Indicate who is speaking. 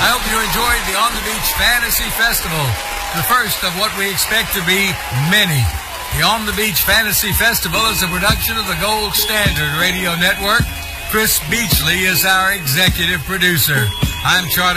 Speaker 1: I hope you enjoyed the On the Beach Fantasy Festival, the first of what we expect to be many. The On the Beach Fantasy Festival is a production of the Gold Standard Radio Network. Chris Beachley is our executive producer. I'm Charlie